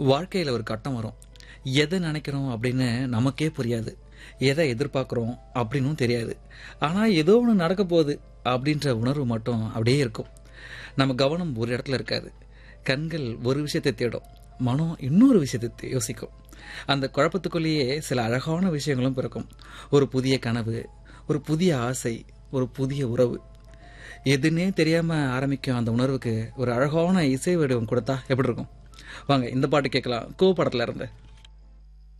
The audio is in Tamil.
வாழ்க்கையில் ஒரு கட்டம் வரும். எதை நினைக்கிறோம் அப்படின்னு நமக்கே புரியாது. எதை எதிர்பார்க்குறோம் அப்படின்னும் தெரியாது. ஆனால் ஏதோ ஒன்று நடக்க போகுது அப்படின்ற உணர்வு மட்டும் அப்படியே இருக்கும். நம்ம கவனம் ஒரு இடத்துல இருக்காது. கண்கள் ஒரு விஷயத்தை தேடும், மனம் இன்னொரு விஷயத்தை யோசிக்கும். அந்த குழப்பத்துக்குள்ளேயே சில அழகான விஷயங்களும் பிறக்கும். ஒரு புதிய கனவு, ஒரு புதிய ஆசை, ஒரு புதிய உறவு. எதுன்னே தெரியாம ஆரம்பிக்கும் அந்த உணர்வுக்கு ஒரு அழகான இசை வடிவம் கொடுத்தா எப்படி இருக்கும்? வாங்க இந்த பாட்டு கேட்கலாம். கோ படத்துல இருந்து.